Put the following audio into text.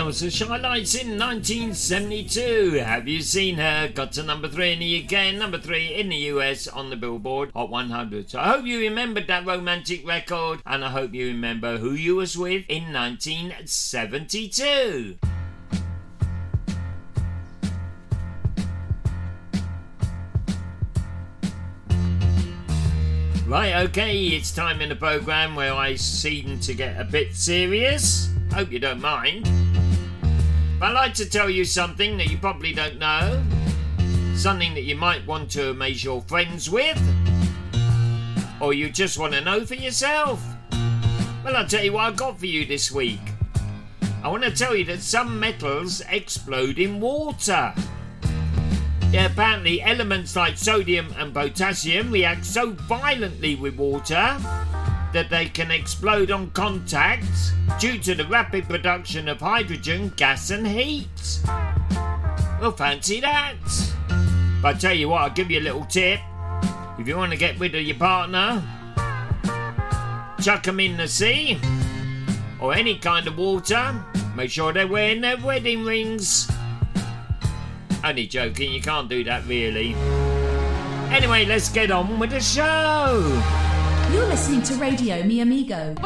So Shy-Lights in 1972. Have you seen her? Got to number 3 in the UK and number 3 in the US on the Billboard Hot 100. So I hope you remembered that romantic record, and I hope you remember who you was with in 1972. Right, okay, it's time in the programme where I seem to get a bit serious. Hope you don't mind. But I'd like to tell you something that you probably don't know. Something that you might want to amaze your friends with. Or you just want to know for yourself. Well, I'll tell you what I've got for you this week. I want to tell you that some metals explode in water. Yeah, apparently elements like sodium and potassium react so violently with water that they can explode on contact due to the rapid production of hydrogen, gas and heat. Well, fancy that. But I tell you what, I'll give you a little tip. If you want to get rid of your partner, chuck them in the sea or any kind of water. Make sure they're wearing their wedding rings. Only joking, you can't do that really. Anyway, let's get on with the show. You're listening to Radio Mi Amigo.